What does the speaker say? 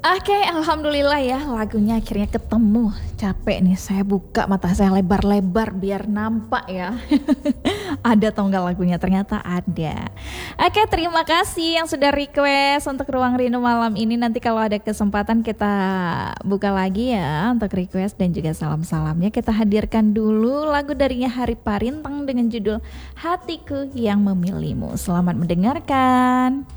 Oke, alhamdulillah ya lagunya akhirnya ketemu. Capek nih, saya buka mata saya lebar-lebar biar nampak ya. Ada atau enggak lagunya? Ternyata ada. Oke, terima kasih yang sudah request untuk Ruang Rindu malam ini. Nanti kalau ada kesempatan kita buka lagi ya untuk request dan juga salam-salamnya. Kita hadirkan dulu lagu darinya Hari Parintang dengan judul Hatiku Yang Memilihmu. Selamat mendengarkan.